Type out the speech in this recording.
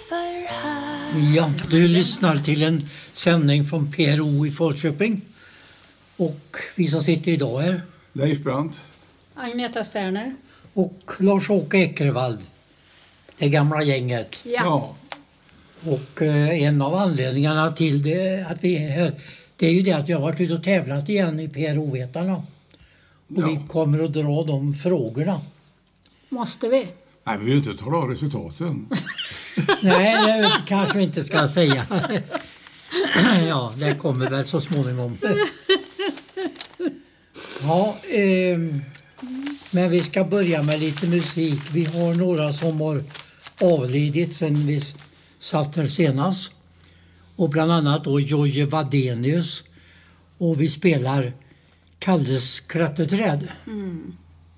för här. Ja, du lyssnar till en sändning från PRO i Falköping. Och vi som sitter idag här. Leif Brandt. Agneta Sterner. Och Lars-Åke Ekervald. Det gamla gänget. Ja. Och en av anledningarna till det, att vi är här, det är ju det att vi har varit ute och tävlat igen i PRO-vetarna. Och vi kommer att dra de frågorna. Måste vi? Nej, vi vill inte tala om resultaten. Nej, det kanske vi inte ska säga. Ja, det kommer väl så småningom. Ja, men vi ska börja med lite musik. Vi har några som har avlidit sen vi satt här senast. Och bland annat då Jojje Wadenius. Och vi spelar Kalles klätterträd. Mm.